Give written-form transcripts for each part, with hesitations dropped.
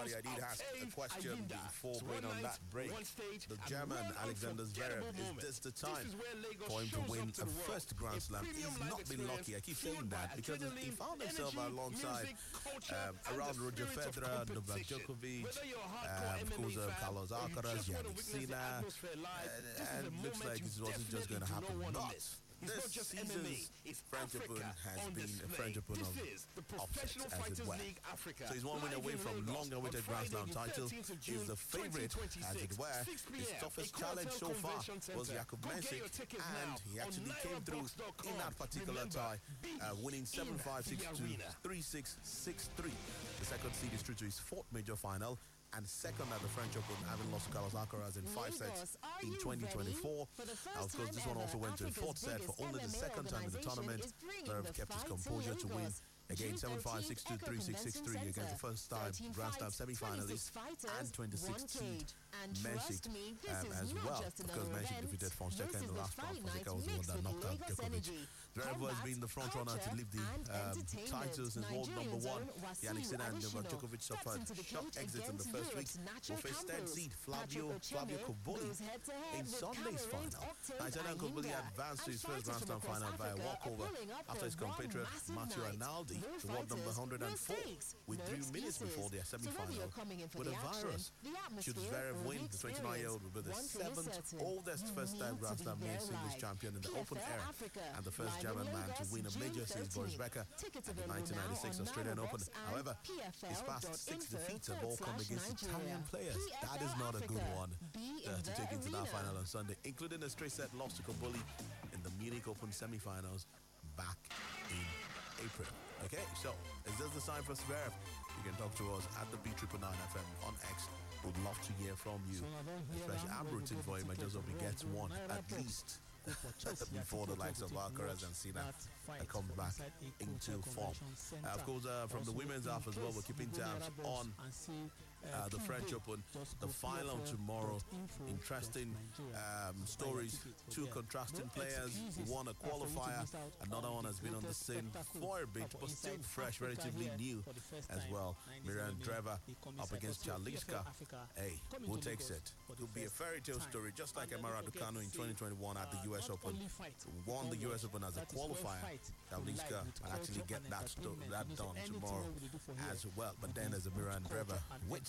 everybody. I did ask a question before going on that break. The German Alexander Zverev, is this the time for him to win a first Grand Slam? He's not been lucky. I keep saying that because he found himself alongside around Roger Federer, Novak Djokovic, of course Carlos Alcaraz, Yannick Sinner, and looks like this wasn't just going to happen. But this season's French Open has been a French Open of upsets, as it were. So he's 1 win away from long-awaited Grand Slam title. He's the favorite, as it were. His toughest challenge so far was Jakub Mensik, and he actually came through in that particular tie, winning 7-5, 6-2, 3-6, 6-3. The second seed is through to his fourth major final, and second at the French Open, having lost to Carlos Alcaraz in 5 sets in 2024. Now, of course, this one also went to a fourth set for only the second time in the tournament. Zverev kept his composure to win again 7-5, 6-2, 3-6, 6-3 against the first time Grand Slam semi-finalist and 26th seed Mensik as well. Of course, Mensik defeated Fonseca in the last round. Fonseca was the one that knocked out Djokovic. Zverev has been the front runner to lift the title since world number one. Yannick Sinner and Novak Djokovic suffered shock exits in the first week. Will face third seed Flavio Cobolli in Sunday's final. Nigerian Cobolli advanced to his first Grand Slam final via walkover after his compatriot Matteo Arnaldi to world number 104 with 3 minutes before their semi-final with a virus. Should Zverev win, the 29-year-old will be the 7th oldest first-time Grand Slam main singles champion in the open era and the first German man to win a major since Boris Becker at the 1996 Australian Open. However, his past 6 defeats have all come against Italian players. That is not a good one to take into that final on Sunday, including a straight-set loss to Cobolli in the Munich Open semi-finals back in April. Okay, so is this the sign for Zverev? You can talk to us at the B999 FM on X. Would love to hear from you. Especially I'm rooting for him. I just hope he gets one at least before the likes of Alcaraz and Sinner come back into form. Of course, from the women's half as well, we're keeping tabs on the French Open, the final tomorrow. Interesting stories. 2 contrasting players. One a qualifier, another one has been on the scene for a bit, but still fresh, relatively new as well. Miriam Dreva up against Charliska. Hey, who takes it? Could be a fairy tale story, just like Emma Raducanu in 2021 at the US Open. Won the US Open as a qualifier. Charliska will actually get that done tomorrow as well. But then there's a Miriam Dreva with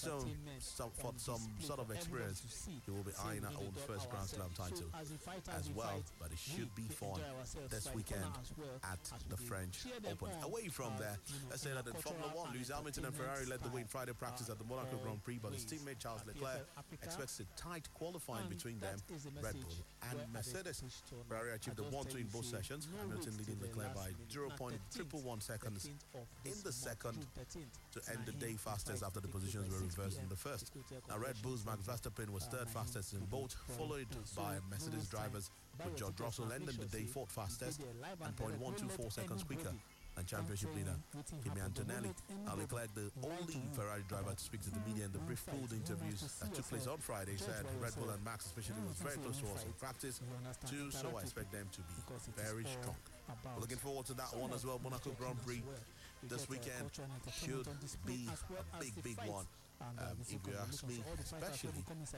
some sort of experience. He will be eyeing her own first Grand Slam title as well. But it should be fun this weekend at the French Open. Away from there, let's say that in Formula 1, Lewis Hamilton and Ferrari led the way in Friday practice at the Monaco Grand Prix, but his teammate Charles Leclerc expects a tight qualifying between them, Red Bull and Mercedes. Ferrari achieved the 1-2 in both sessions, Hamilton leading Leclerc by 0.111 seconds in the second to end the day fastest after the positions were reversed in the first. Now Red Bull's Max Verstappen was third fastest in both, followed by Mercedes drivers with George Russell ending the day fourth fastest and 0.124 seconds quicker and championship leader Kimi Antonelli. Now Leclerc, the only Ferrari driver to speak to the media in the brief pooled interviews that took place on Friday, said Red Bull and Max especially was very close to us in practice too, so I expect them to be very strong. We're looking forward to that one as well. Monaco Grand Prix this weekend should be a big one. If you ask me, especially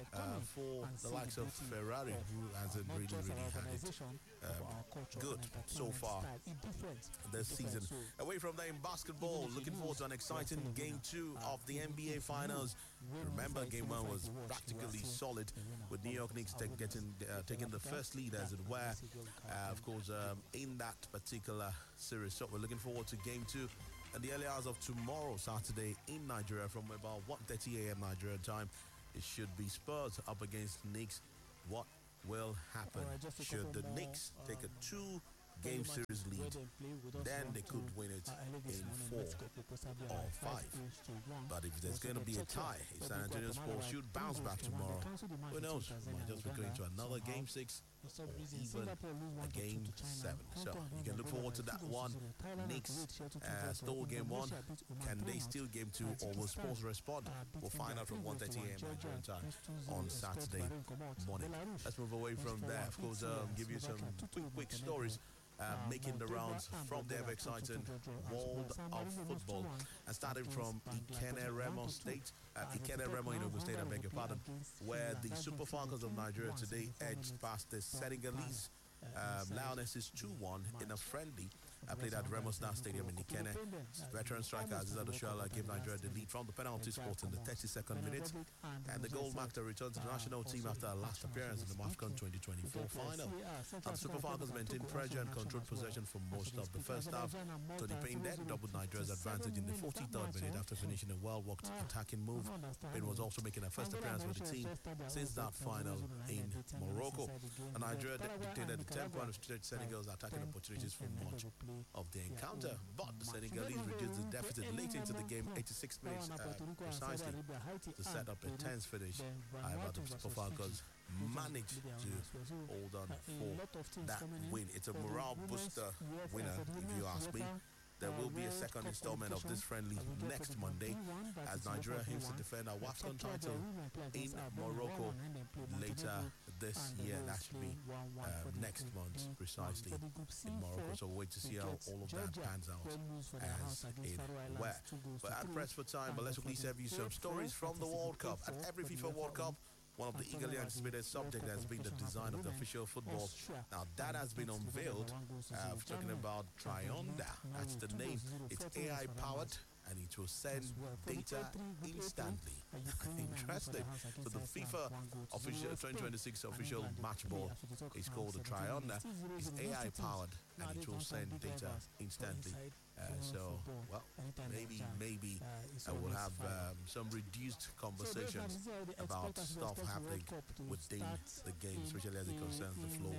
for the likes of Ferrari, who hasn't really had it good so far this season. Away from there in basketball, looking forward to an exciting Game 2 of the NBA Finals. Remember, Game 1 was practically solid, with New York Knicks taking the first lead, as it were, of course, in that particular series. So we're looking forward to Game 2 and the early hours of tomorrow, Saturday, in Nigeria from about 1:30 a.m. Nigerian time. It should be Spurs up against Knicks. What will happen? Should the Knicks take a 2-game series lead, then they could win it in 4 or 5. But if there's going to be a tie, if San Antonio Spurs should bounce back tomorrow, who knows? We might just be going to another Game 6 or even a Game 7. So you can look forward to that one. Knicks stole Game 1. Can they steal Game 2, or will Spurs respond? We'll find out from 1:30 a.m. Nigerian time on Saturday morning. Let's move away from there. Of course, give you some quick stories. making the rounds from the ever-exciting world of football. And starting from Ikene Remo State, Ikene Remo in Ogun State, I beg your pardon, where the Super Falcons of Nigeria today edged past the Senegalese Lionesses 2-1 in a friendly played at Remo Star Stadium in Ikene. Veteran striker Aziza Doshola gave Nigeria the lead from the penalty spot in the 32nd minute, and the goal marked a return to the national team after a last appearance in the AFCON 2024 final. And Super Falcons maintained pressure and controlled possession for most of the first half. Tony Payne then doubled Nigeria's advantage in the 43rd minute after finishing a well-worked attacking move. Payne was also making a first appearance for the team since that final in Morocco. And Nigeria dictated the tempo and restricted Senegal's attacking opportunities for much of the encounter, but the Senegalese reduced the deficit late into the game, 86 minutes precisely, to set up a tense finish. However, the Super Falcons managed to hold on for that win. It's a morale booster winner, if you ask me. There will be a second installment of this friendly next Monday as Nigeria aims to defend our WAFCON title in Morocco later this year. That should be next month precisely in Morocco. So we'll wait to see how all of that pans out as it were. But at press for time, but let's quickly serve you some stories from the World Cup. At every FIFA World Cup, one of the eagerly anticipated subjects has been the design of the official football. Now that has been unveiled. We're talking about Trionda. That's the name. It's AI powered and it will send data instantly. Interesting. So the FIFA official 2026 official match ball is called the Trionda. It's AI powered and it will send data instantly. So, well, maybe I will have some reduced conversations about stuff happening within the game, especially as it concerns the flow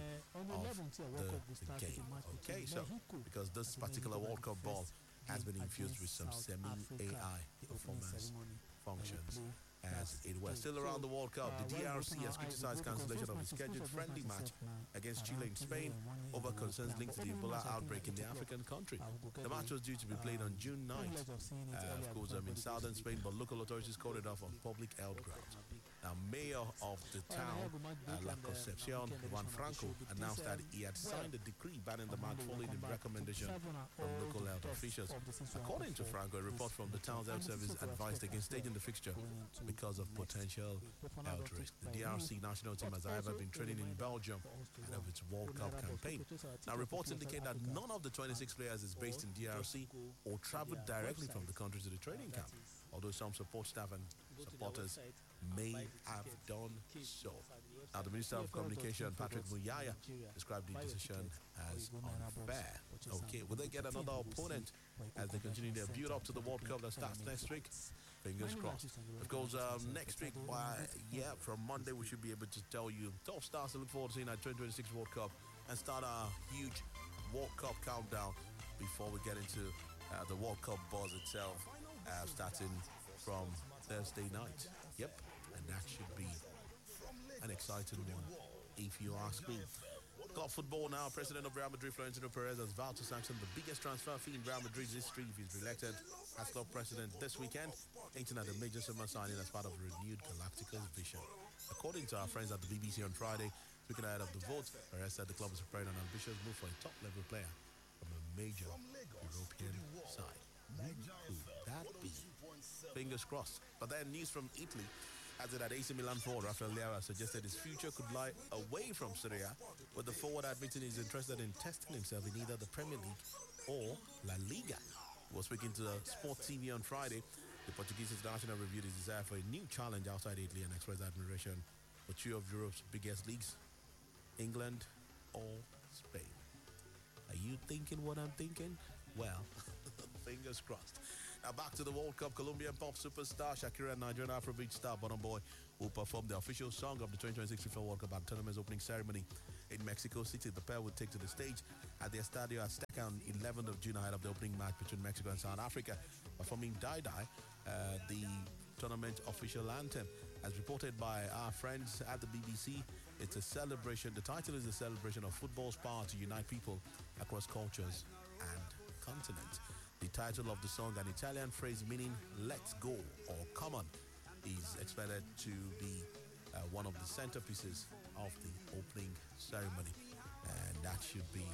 of the game. Okay, so because this particular World Cup ball has been infused with some semi-AI performance functions. As it was still around the World Cup, the DRC has criticized cancellation of its scheduled friendly match against Chile in Spain over concerns linked to the Ebola outbreak in the African country. The match was due to be played on June 9th, of course, in southern Spain, but local authorities called it off on public health grounds. Now, mayor of the town, La Concepcion, Juan Franco, announced that he had signed a decree banning the match following the recommendation from local health officials. According to Franco, a report from the town's health service advised against staging the fixture because of potential health risk. The DRC national team has, however, been training in Belgium ahead of its World Cup campaign. Now, reports indicate that none of the 26 players is based in DRC or traveled directly from the country to the training camp, although some support staff and supporters may have done so. Now, the Minister of Communication, Patrick Muyaya, described the decision as unfair. Okay, will they get another opponent as they continue their build up to the World Cup that starts next week? Fingers crossed. Of course, next week, from Monday, we should be able to tell you top stars to look forward to seeing at 2026 World Cup and start our huge World Cup countdown before we get into the World Cup buzz itself, starting from Thursday night. Yep, and that should be an exciting one, if you ask me. Club football now. President of Real Madrid, Florentino Perez, has vowed to sanction the biggest transfer fee in Real Madrid's history if he's re-elected as club president this weekend, hinting at a major summer signing as part of renewed Galacticos vision. According to our friends at the BBC on Friday, speaking ahead of the vote, Perez said the club is preparing an ambitious move for a top-level player from a major European side. Who could that be? Fingers crossed. But then news from Italy as it at AC Milan forward Rafael Leao suggested his future could lie away from Serie A, with the forward admitting he's interested in testing himself in either the Premier League or La Liga. He was speaking to Sport TV on Friday. The Portuguese international reviewed his desire for a new challenge outside Italy and expressed admiration for two of Europe's biggest leagues, England or Spain. Are you thinking what I'm thinking? Well, fingers crossed. Now back to the World Cup. Colombian pop superstar Shakira and Nigerian Afrobeat star Burna Boy will perform the official song of the 2026 FIFA World Cup at tournament's opening ceremony in Mexico City. The pair will take to the stage at the Estadio Azteca on 11th of June ahead of the opening match between Mexico and South Africa, performing Die Die, the tournament official anthem. As reported by our friends at the BBC, it's a celebration. The title is a celebration of football's power to unite people across cultures and continents. The title of the song, an Italian phrase meaning let's go or come on, is expected to be one of the centerpieces of the opening ceremony. And that should be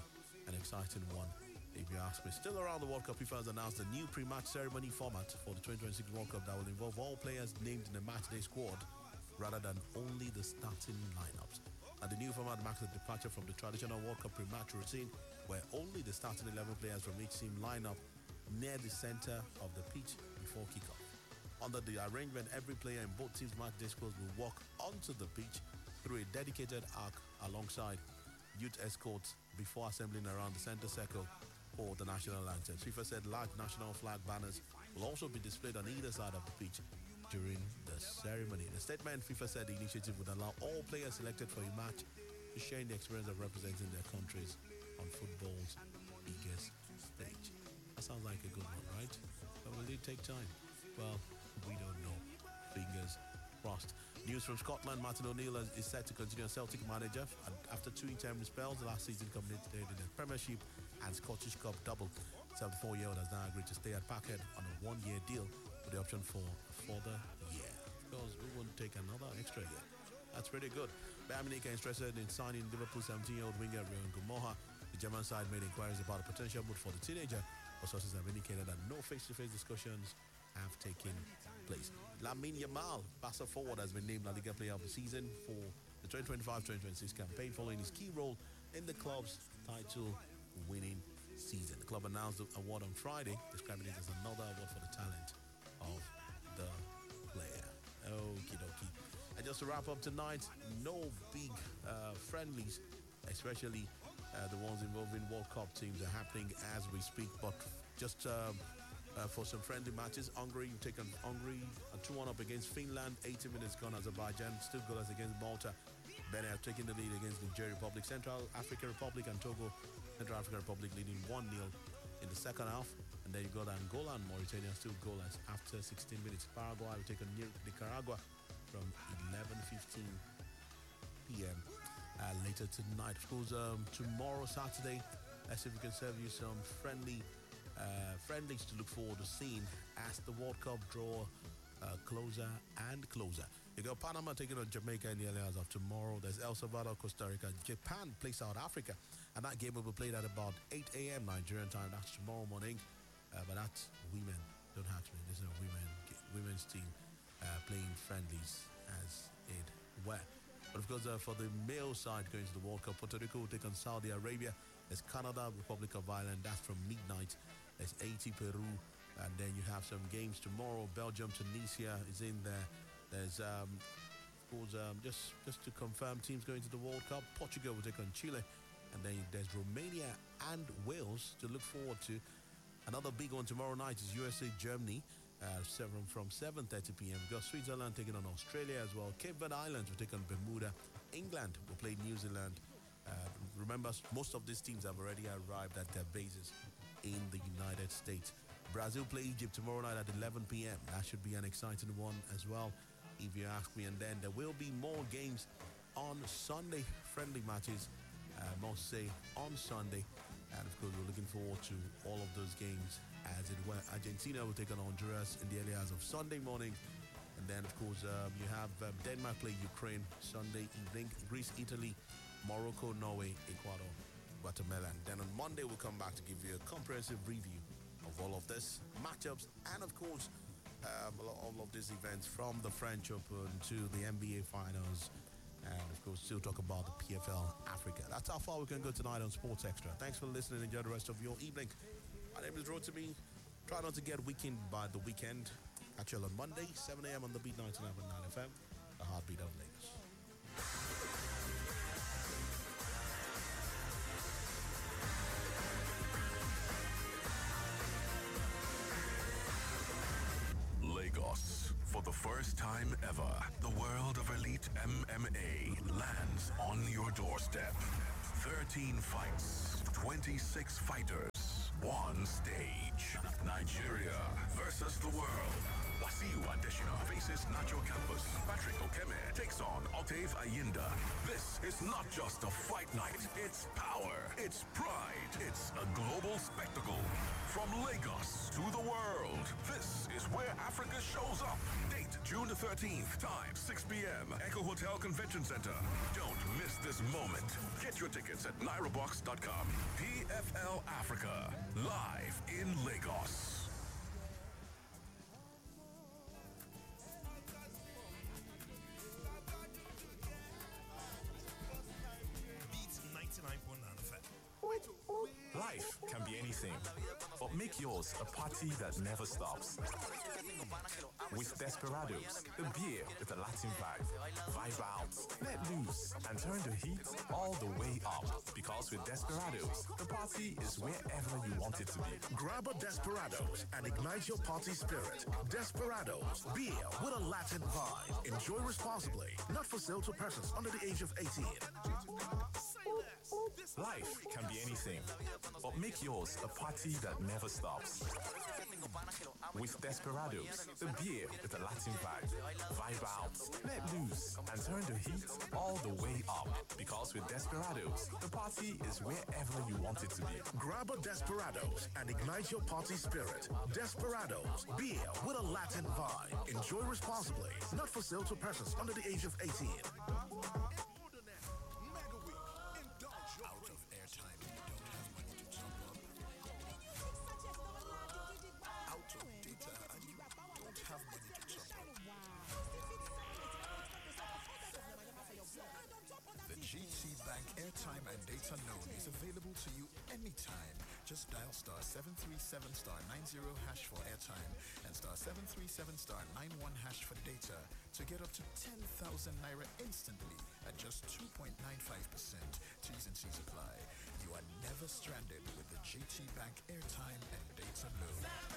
an exciting one, if you ask me. Still around the World Cup, FIFA has announced a new pre-match ceremony format for the 2026 World Cup that will involve all players named in the matchday squad rather than only the starting lineups. And the new format marks a departure from the traditional World Cup pre-match routine where only the starting 11 players from each team line up near the center of the pitch before kickoff. Under the arrangement, every player in both teams' matchday squads will walk onto the pitch through a dedicated arc alongside youth escorts before assembling around the center circle for the national anthem. FIFA said large national flag banners will also be displayed on either side of the pitch during the ceremony. In a statement, FIFA said the initiative would allow all players selected for a match to share in the experience of representing their countries on football's biggest stage. That sounds like a good one, right? But will it take time? Well, we don't know. Fingers crossed. News from Scotland: Martin O'Neill is set to continue as Celtic manager after 2 interim spells. The last season committed in the Premiership and Scottish Cup double. 74-year-old has now agreed to stay at Parkhead on a 1-year deal with the option for a further year. Because we won't take another extra year. That's pretty good. Bayern Munich are interested in signing Liverpool 17-year-old winger Ryan Gumoha. The German side made inquiries about a potential move for the teenager, but sources have indicated that no face-to-face discussions have taken place. Lamine Yamal, Barca forward, has been named La Liga Player of the Season for the 2025-2026 campaign following his key role in the club's title-winning season. The club announced the award on Friday, describing it as another award for the talent of the player. Okie dokie. And just to wrap up tonight, no big friendlies, especially the ones involving World Cup teams, are happening as we speak, but just for some friendly matches. Hungary, you've taken Hungary 2-1 up against Finland. 80 minutes gone. Azerbaijan still goalless against Malta. Benin have taken the lead against Niger Republic. Central African Republic and Togo. Central African Republic leading 1-0 in the second half. And then you got Angola and Mauritania still goalless after 16 minutes. Paraguay have taken Nicaragua from 11:15 p.m. Later tonight. Of course, tomorrow, Saturday, let's see if we can serve you some friendlies to look forward to seeing as the World Cup draw closer and closer. You got Panama taking on Jamaica in the early hours of tomorrow. There's El Salvador, Costa Rica. Japan plays South Africa, and that game will be played at about 8 a.m. Nigerian time. That's tomorrow morning. But that's women. Don't hatch me. There's no women's team playing friendlies as it were. But of course, for the male side going to the World Cup, Puerto Rico will take on Saudi Arabia. There's Canada, Republic of Ireland. That's from midnight. There's Haiti, Peru. And then you have some games tomorrow. Belgium, Tunisia is in there. There's, of course, just to confirm teams going to the World Cup, Portugal will take on Chile. And then there's Romania and Wales to look forward to. Another big one tomorrow night is USA, Germany. From 7:30 p.m. We've got Switzerland taking on Australia as well. Cape Verde Islands will take on Bermuda. England will play New Zealand. Remember, most of these teams have already arrived at their bases in the United States. Brazil play Egypt tomorrow night at 11 p.m. That should be an exciting one as well, if you ask me. And then there will be more games on Sunday, friendly matches, must say, on Sunday. And of course, we're looking forward to all of those games as it were. Argentina will take on Honduras in the early hours of Sunday morning. And then, of course, you have Denmark play Ukraine Sunday evening. Greece, Italy, Morocco, Norway, Ecuador, Guatemala. And then on Monday, we'll come back to give you a comprehensive review of all of this, matchups, and of course, all of these events from the French Open to the NBA Finals. And of course, still talk about the PFL Africa. That's how far we can go tonight on Sports Extra. Thanks for listening. Enjoy the rest of your evening. My name is Rotimi. Try not to get weakened by the weekend. Catch you on Monday, 7 a.m. on the Beat 99.9 FM, the heartbeat of Lagos. Lagos. For the first time ever, the world of elite MMA lands on your doorstep. 13 fights, 26 fighters, one stage. Nigeria versus the world. Wasiu Adeshina faces Nacho Campos. Patrick Okeme takes on Octave Ayinda. This is not just a fight night. It's power. It's pride. It's a global spectacle. From Lagos to the world, this is where Africa shows up. Date June the 13th. Time 6 p.m. Echo Hotel Convention Center. Don't miss this moment. Get your tickets at nairabox.com. PFL Africa. Live in Lagos. Life can be anything, but make yours a party that never stops. With Desperados, the beer with a Latin vibe. Vibe out, let loose, and turn the heat all the way up. Because with Desperados, the party is wherever you want it to be. Grab a Desperados and ignite your party spirit. Desperados, beer with a Latin vibe. Enjoy responsibly. Not for sale to persons under the age of 18. Life can be anything, but make yours a party that never stops. With Desperados, the beer with a Latin vibe. Vibe out, let loose, and turn the heat all the way up. Because with Desperados, the party is wherever you want it to be. Grab a Desperados and ignite your party spirit. Desperados, beer with a Latin vibe. Enjoy responsibly. Not for sale to persons under the age of 18. GT Bank airtime and data loan is available to you anytime. Just dial star 737 star 90 hash for airtime and star 737 star 91 hash for data to get up to 10,000 naira instantly at just 2.95%. T's and C's apply. You are never stranded with the GT Bank airtime and data loan.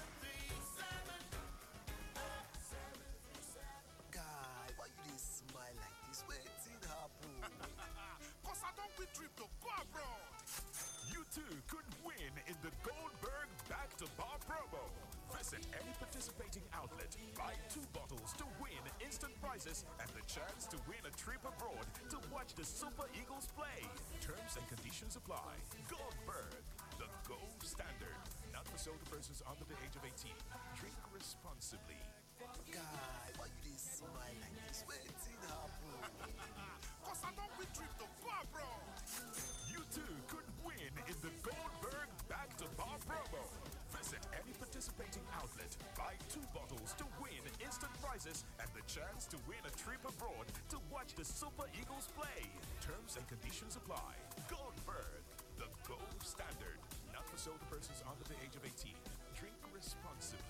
Guy, why you dey smile like this? Wetin happen? Cause I don't win trip to go abroad. You too could win in the Goldberg Back to Bar promo. Visit any participating outlet, buy 2 bottles to win instant prizes and the chance to win a trip abroad to watch the Super Eagles play. Terms and conditions apply. Goldberg, the gold standard. Not for sale to persons under the age of 18. Drink responsibly. Guy, why you dey smile like this? Wetin happen? Cause I don't win trip to go abroad. You too could win in the Goldberg Back to Bar promo. Visit any participating outlet, buy 2 bottles to win instant prizes and the chance to win a trip abroad to watch the Super Eagles play. Terms and conditions apply. Goldberg, the gold standard. Not for sale to persons under the age of 18. Drink responsibly.